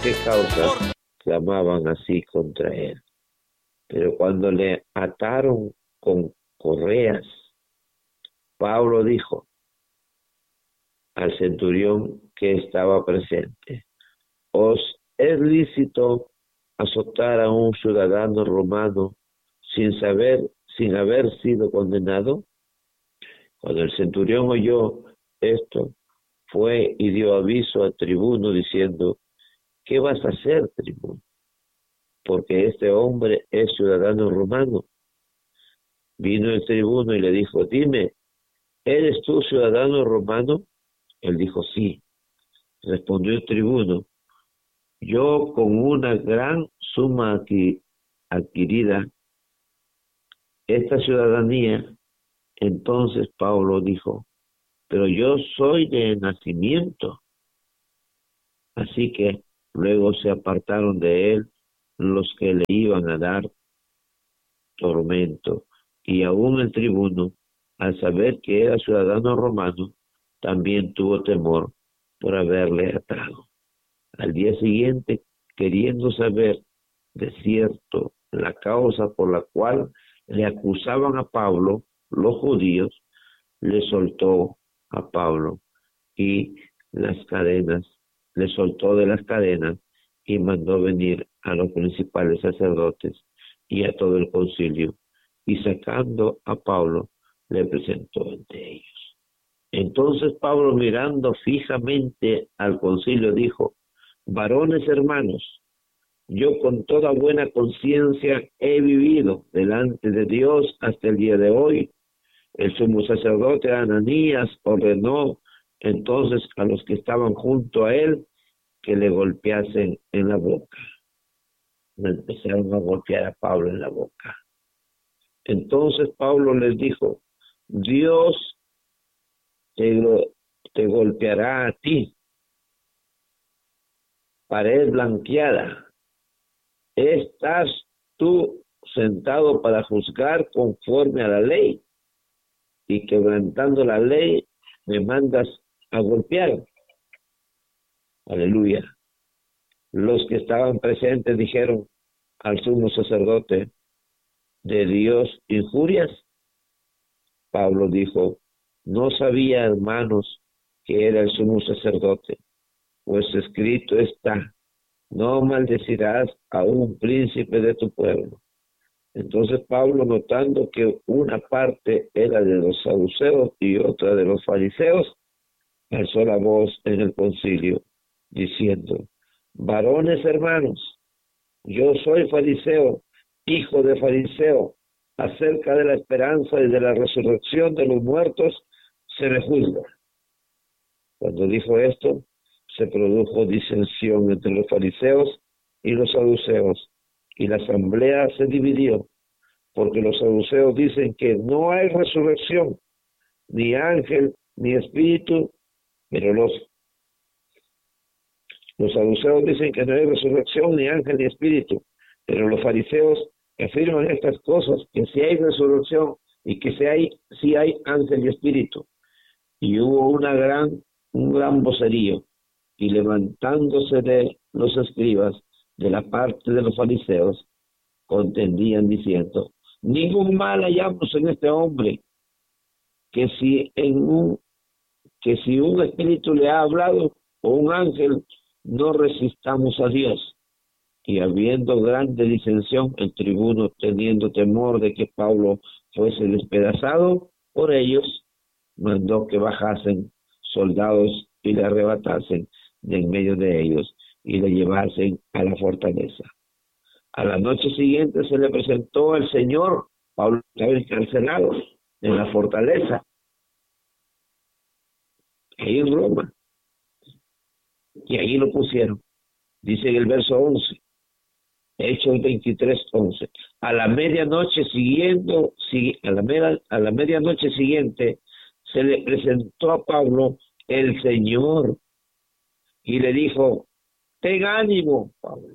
qué causa clamaban así contra él. Pero cuando le ataron con correas, Pablo dijo al centurión que estaba presente: ¿os es lícito azotar a un ciudadano romano sin haber sido condenado? Cuando el centurión oyó esto, fue y dio aviso al tribuno diciendo: ¿qué vas a hacer, tribuno? Porque este hombre es ciudadano romano. Vino el tribuno y le dijo: dime, ¿eres tú ciudadano romano? Él dijo: sí. Respondió el tribuno: yo con una gran suma adquirida esta ciudadanía. Entonces Pablo dijo: pero yo soy de nacimiento. Así que luego se apartaron de él los que le iban a dar tormento, y aún el tribuno, al saber que era ciudadano romano, también tuvo temor por haberle atado. Al día siguiente, queriendo saber de cierto la causa por la cual le acusaban a Pablo, los judíos, le soltó a Pablo y las cadenas, le soltó de las cadenas y mandó venir a los principales sacerdotes y a todo el concilio, y sacando a Pablo, le presentó ante ellos. Entonces Pablo, mirando fijamente al concilio, dijo: varones hermanos, yo con toda buena conciencia he vivido delante de Dios hasta el día de hoy. El sumo sacerdote Ananías ordenó entonces a los que estaban junto a él que le golpeasen en la boca. Le empezaron a golpear a Pablo en la boca. Entonces Pablo les dijo: Dios te golpeará a ti, pared blanqueada. ¿Estás tú sentado para juzgar conforme a la ley? Y quebrantando la ley, me mandas a golpear. Aleluya. Los que estaban presentes dijeron al sumo sacerdote: ¿de Dios injurias? Pablo dijo: no sabía, hermanos, que era el sumo sacerdote, pues escrito está: no maldecirás a un príncipe de tu pueblo. Entonces Pablo, notando que una parte era de los saduceos y otra de los fariseos, alzó la voz en el concilio, diciendo: varones hermanos, yo soy fariseo, hijo de fariseo. Acerca de la esperanza y de la resurrección de los muertos se me juzga. Cuando dijo esto, se produjo disensión entre los fariseos y los saduceos, y la asamblea se dividió, porque los saduceos dicen que no hay resurrección, ni ángel, ni espíritu, pero los saduceos dicen que no hay resurrección, ni ángel, ni espíritu, pero los fariseos afirman estas cosas, que si hay resurrección y que si hay ángel y espíritu. Y hubo un gran vocerío, y levantándose de los escribas de la parte de los fariseos, contendían diciendo: ningún mal hallamos en este hombre, que si un espíritu le ha hablado o un ángel, no resistamos a Dios. Y habiendo grande disensión, el tribuno, teniendo temor de que Pablo fuese despedazado por ellos, mandó que bajasen soldados y le arrebatasen de en medio de ellos y le llevasen a la fortaleza. A la noche siguiente se le presentó el Señor. Pablo estaba encarcelado en la fortaleza, ahí en Roma, y ahí lo pusieron. Dice en el verso 11, Hechos 23:11. A la medianoche siguiente se le presentó a Pablo el Señor y le dijo: ten ánimo, Pablo,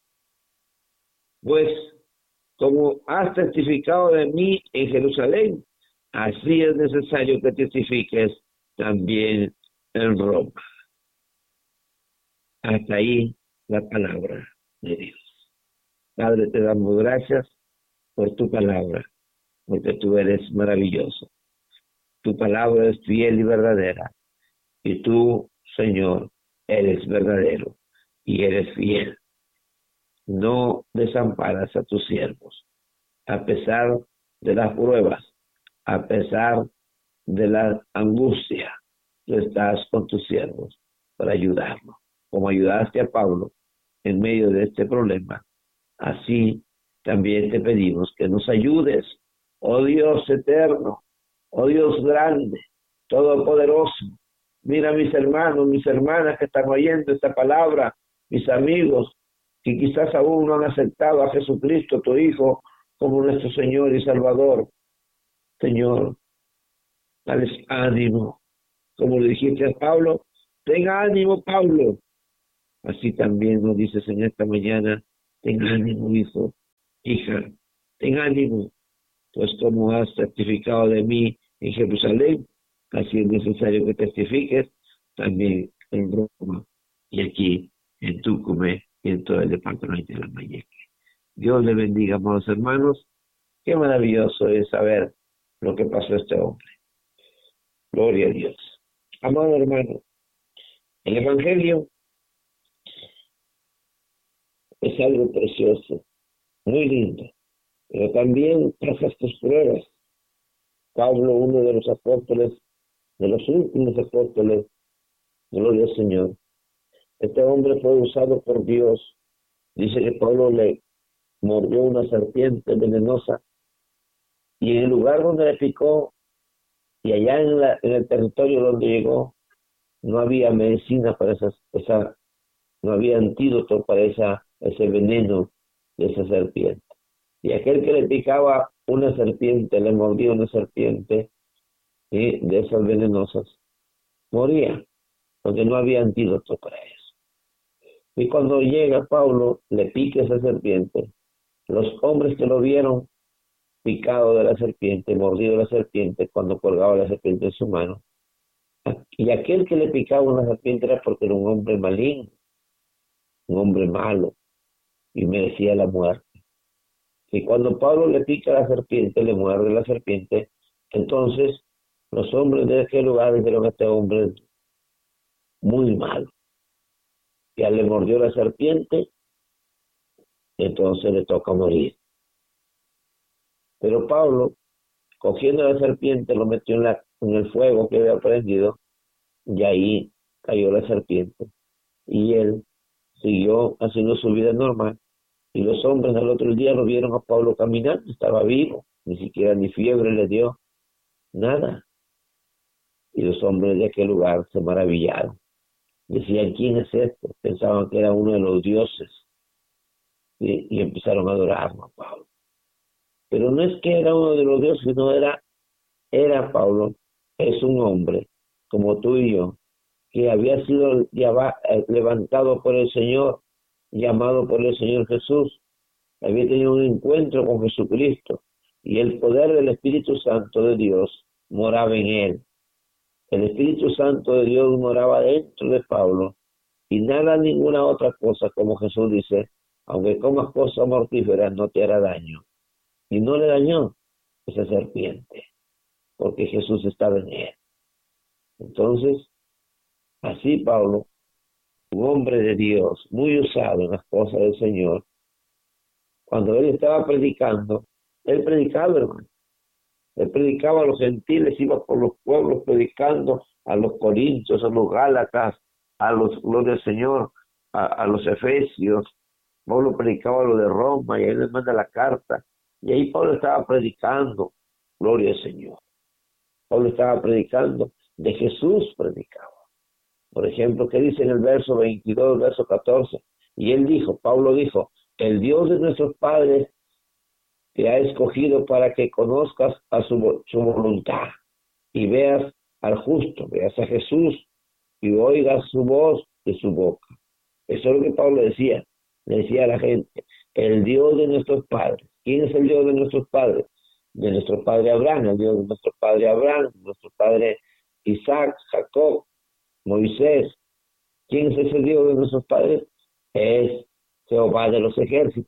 pues como has testificado de mí en Jerusalén, así es necesario que testifiques también en Roma. Hasta ahí la palabra de Dios. Padre, te damos gracias por tu palabra, porque tú eres maravilloso. Tu palabra es fiel y verdadera. Y tú, Señor, eres verdadero y eres fiel. No desamparas a tus siervos, a pesar de las pruebas, a pesar de la angustia. Tú estás con tus siervos para ayudarnos. Como ayudaste a Pablo en medio de este problema, así también te pedimos que nos ayudes, oh Dios eterno, oh Dios grande, todopoderoso. Mira mis hermanos, mis hermanas que están oyendo esta palabra, mis amigos, que quizás aún no han aceptado a Jesucristo, tu Hijo, como nuestro Señor y Salvador. Señor, dales ánimo, como le dijiste a Pablo, tenga ánimo, Pablo. Así también nos dices en esta mañana, ten ánimo, hijo, hija, ten ánimo, pues como has testificado de mí en Jerusalén, así es necesario que testifiques también en Roma y aquí en Tucumán y en todo el departamento de la Mayeque. Dios le bendiga, amados hermanos. Qué maravilloso es saber lo que pasó a este hombre. Gloria a Dios. Amado hermano, el Evangelio es algo precioso, muy lindo, pero también pasa estas pruebas. Pablo, uno de los apóstoles, de los últimos apóstoles, gloria al Señor. Este hombre fue usado por Dios. Dice que Pablo le mordió una serpiente venenosa y en el lugar donde le picó y allá en el territorio donde llegó, no había medicina para no había antídoto para ese veneno de esa serpiente. Y aquel que le picaba una serpiente, le mordía una serpiente, ¿sí?, de esas venenosas, moría, porque no había antídoto para eso. Y cuando llega Pablo, le pica esa serpiente. Los hombres que lo vieron picado de la serpiente, mordido de la serpiente, cuando colgaba la serpiente en su mano, y aquel que le picaba una serpiente era porque era un hombre maligno, un hombre malo, y merecía la muerte. Y cuando Pablo le pica a la serpiente, le muerde la serpiente, entonces los hombres de aquel lugar dijeron: este hombre es muy malo. Ya le mordió la serpiente, entonces le toca morir. Pero Pablo, cogiendo la serpiente, lo metió en el fuego que había prendido, y ahí cayó la serpiente. Y él siguió haciendo su vida normal. Y los hombres al otro día lo vieron a Pablo caminando, estaba vivo, ni siquiera ni fiebre le dio, nada. Y los hombres de aquel lugar se maravillaron. Decían: ¿quién es este? Pensaban que era uno de los dioses. Y empezaron a adorarlo a Pablo. Pero no es que era uno de los dioses, sino era Pablo, es un hombre como tú y yo, que había sido levantado por el Señor, llamado por el Señor Jesús, había tenido un encuentro con Jesucristo, y el poder del Espíritu Santo de Dios moraba en él. El Espíritu Santo de Dios moraba dentro de Pablo, y nada, ninguna otra cosa, como Jesús dice: aunque comas cosas mortíferas, no te hará daño. Y no le dañó esa serpiente, porque Jesús estaba en él. Entonces, así Pablo, un hombre de Dios, muy usado en las cosas del Señor, cuando él estaba predicando, él predicaba, hermano. Él predicaba a los gentiles, iba por los pueblos predicando a los corintios, a los gálatas, a los, gloria al Señor, a los efesios. Pablo predicaba lo de Roma y ahí les manda la carta. Y ahí Pablo estaba predicando, gloria al Señor. Pablo estaba predicando, de Jesús predicaba. Por ejemplo, ¿qué dice en el verso 22, verso 14? Y él dijo, Pablo dijo: el Dios de nuestros padres te ha escogido para que conozcas a su voluntad y veas al justo, veas a Jesús y oigas su voz de su boca. Eso es lo que Pablo decía. Le decía a la gente: el Dios de nuestros padres. ¿Quién es el Dios de nuestros padres? De nuestro padre Abraham, el Dios de nuestro padre Abraham, nuestro padre Isaac, Jacob, Moisés. ¿Quién es ese Dios de nuestros padres? es Jehová de los ejércitos.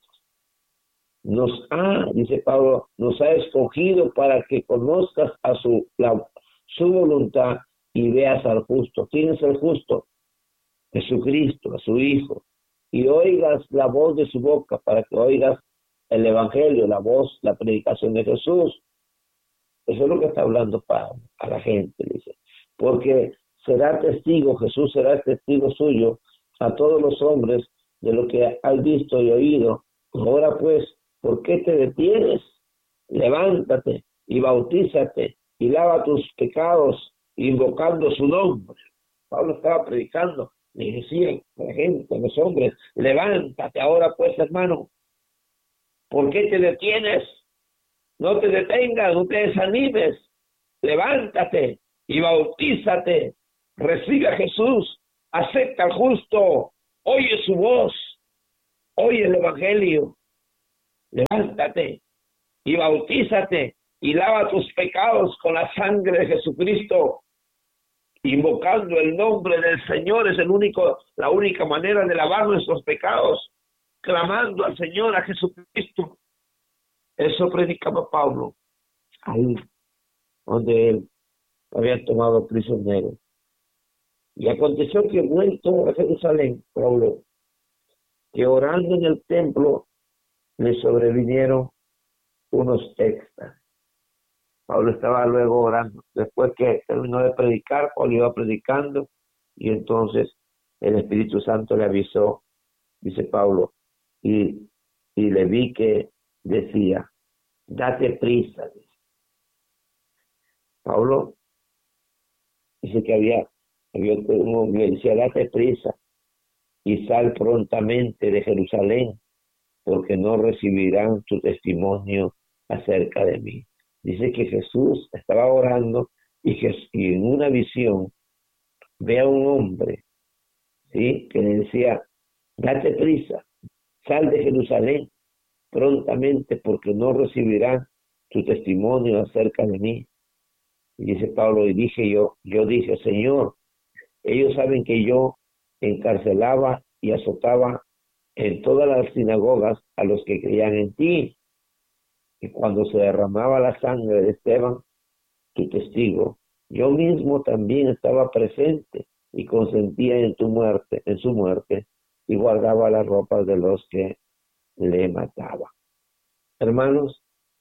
Dice Pablo, nos ha escogido para que conozcas su voluntad y veas al justo. ¿Quién es el justo? Jesucristo, a su Hijo. Y oigas la voz de su boca, para que oigas el Evangelio, la voz, la predicación de Jesús. Eso es lo que está hablando Pablo a la gente, dice. Porque Jesús será testigo suyo a todos los hombres de lo que has visto y oído. Ahora pues, ¿por qué te detienes? Levántate y bautízate y lava tus pecados invocando su nombre. Pablo estaba predicando, le decía a la gente, a los hombres, levántate ahora pues, hermano. ¿Por qué te detienes? No te detengas, no te desanimes. Levántate y bautízate. Recibe a Jesús, acepta al justo, oye su voz, oye el Evangelio. Levántate y bautízate y lava tus pecados con la sangre de Jesucristo, invocando el nombre del Señor. Es la única manera de lavar nuestros pecados, clamando al Señor, a Jesucristo. Eso predicaba Pablo ahí donde él había tomado prisionero. Y aconteció que vuelto a Jerusalén, Pablo, que orando en el templo le sobrevinieron unos extras. Pablo estaba luego orando. Después que terminó de predicar, Pablo iba predicando y entonces el Espíritu Santo le avisó, dice Pablo, y le vi que decía, date prisa. Pablo dice que había uno que decía, date prisa y sal prontamente de Jerusalén, porque no recibirán tu testimonio acerca de mí. Dice que Jesús estaba orando y en una visión ve a un hombre, ¿sí?, que le decía, date prisa, sal de Jerusalén prontamente, porque no recibirán tu testimonio acerca de mí. Y dice Pablo, y yo dije, Señor, ellos saben que yo encarcelaba y azotaba en todas las sinagogas a los que creían en ti. Y cuando se derramaba la sangre de Esteban, tu testigo, yo mismo también estaba presente y consentía en su muerte, y guardaba las ropas de los que le mataban. Hermanos,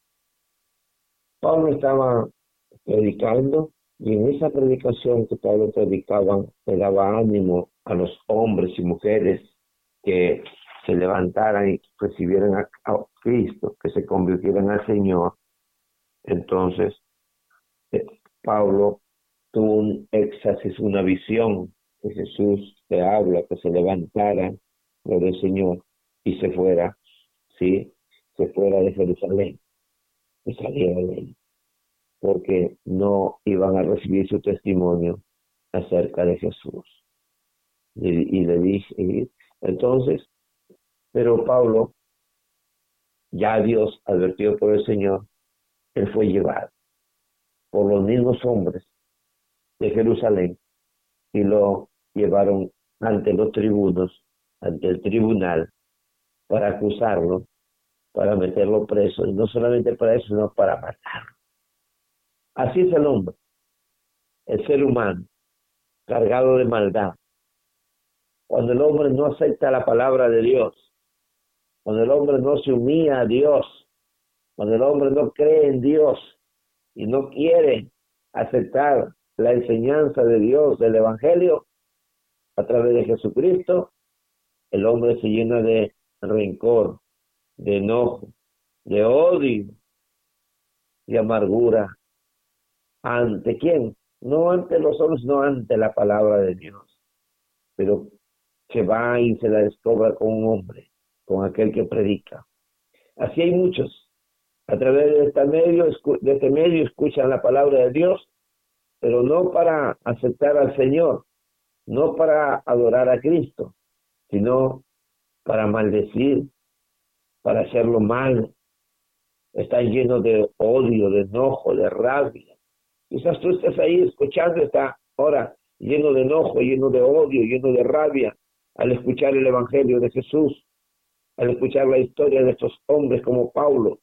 Pablo estaba predicando, y en esa predicación que Pablo predicaba, le daba ánimo a los hombres y mujeres que se levantaran y recibieran a Cristo, que se convirtieran al Señor. Entonces, Pablo tuvo un éxtasis, una visión que Jesús le habla, que se levantara por el Señor y se fuera, ¿sí? Se fuera de Jerusalén, y saliera de él, porque no iban a recibir su testimonio acerca de Jesús. Y le dije, entonces, pero Pablo, ya Dios advertido por el Señor, él fue llevado por los mismos hombres de Jerusalén y lo llevaron ante los tribunos, ante el tribunal, para acusarlo, para meterlo preso, y no solamente para eso, sino para matarlo. Así es el hombre, el ser humano, cargado de maldad. Cuando el hombre no acepta la palabra de Dios, cuando el hombre no se humilla a Dios, cuando el hombre no cree en Dios y no quiere aceptar la enseñanza de Dios, del Evangelio, a través de Jesucristo, el hombre se llena de rencor, de enojo, de odio, de amargura. ¿Ante quién? No ante los hombres, no ante la palabra de Dios. Pero se va y se la descobra con un hombre, con aquel que predica. Así hay muchos. A través de este medio escuchan la palabra de Dios, pero no para aceptar al Señor, no para adorar a Cristo, sino para maldecir, para hacerlo mal. Están llenos de odio, de enojo, de rabia. Quizás tú estés ahí escuchando esta hora lleno de enojo, lleno de odio, lleno de rabia, al escuchar el Evangelio de Jesús, al escuchar la historia de estos hombres como Pablo,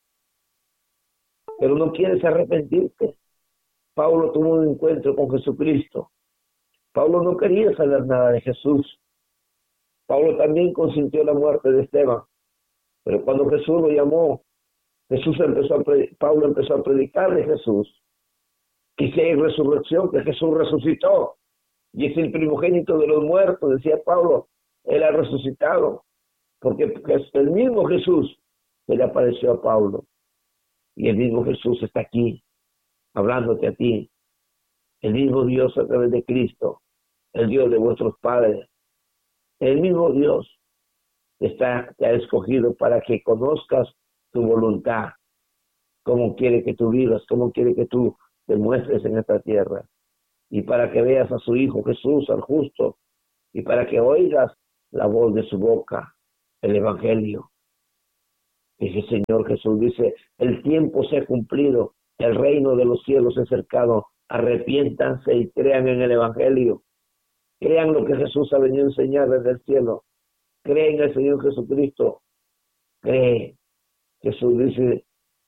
pero no quieres arrepentirte. Pablo tuvo un encuentro con Jesucristo. Pablo no quería saber nada de Jesús. Pablo también consintió la muerte de Esteban, pero cuando Jesús lo llamó, Pablo empezó a predicar de Jesús, que si hay resurrección, que Jesús resucitó, y es el primogénito de los muertos, decía Pablo, él ha resucitado, porque el mismo Jesús se le apareció a Pablo, y el mismo Jesús está aquí, hablándote a ti, el mismo Dios a través de Cristo, el Dios de vuestros padres, el mismo Dios te ha escogido para que conozcas tu voluntad, cómo quiere que tú vivas, cómo quiere que tú te muestres en esta tierra, y para que veas a su Hijo Jesús, al justo, y para que oigas la voz de su boca, el Evangelio. Dice el Señor Jesús, dice, el tiempo se ha cumplido, el reino de los cielos es cercano, arrepiéntanse y crean en el Evangelio, crean lo que Jesús ha venido a enseñar desde el cielo, creen en el Señor Jesucristo, cree. Jesús dice,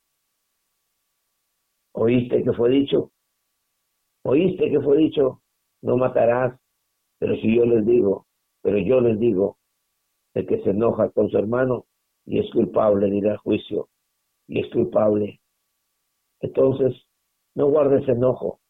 ¿oíste que fue dicho? ¿Oíste que fue dicho? No matarás, pero yo les digo, el que se enoja con su hermano y es culpable de ir al juicio, y es culpable. Entonces, no guardes enojo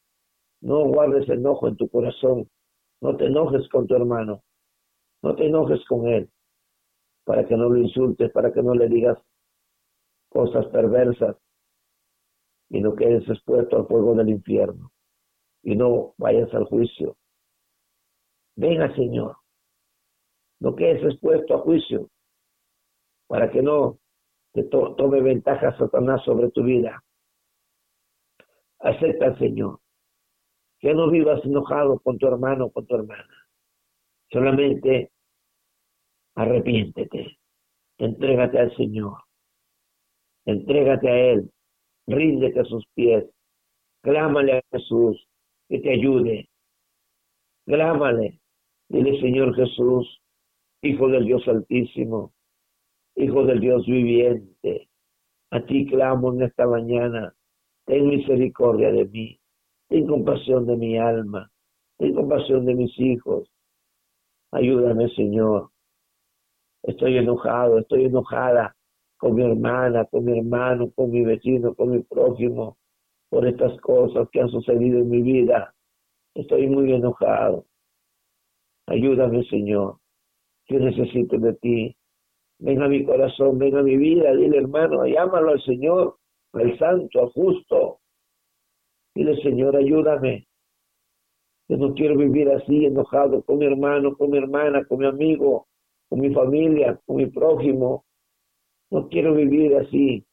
en tu corazón, no te enojes con tu hermano, no te enojes con él, para que no lo insultes, para que no le digas cosas perversas, y no quedes expuesto al fuego del infierno, y no vayas al juicio. Venga, Señor, no quedes expuesto a juicio, para que no te tome ventaja Satanás sobre tu vida. Acepta al Señor, que no vivas enojado con tu hermano o con tu hermana. Solamente arrepiéntete, entrégate al Señor, entrégate a Él, ríndete a sus pies, clámale a Jesús que te ayude, clámale, dile Señor Jesús, Hijo del Dios Altísimo, Hijo del Dios viviente, a ti clamo en esta mañana, ten misericordia de mí, ten compasión de mi alma, ten compasión de mis hijos, ayúdame Señor, estoy enojado, estoy enojada con mi hermana, con mi hermano, con mi vecino, con mi prójimo, por estas cosas que han sucedido en mi vida, estoy muy enojado, ayúdame Señor, yo necesito de ti, ven a mi corazón, ven a mi vida, dile hermano, llámalo al Señor, al santo, al justo, dile Señor, ayúdame, yo no quiero vivir así, enojado con mi hermano, con mi hermana, con mi amigo, con mi familia, con mi prójimo, no quiero vivir así,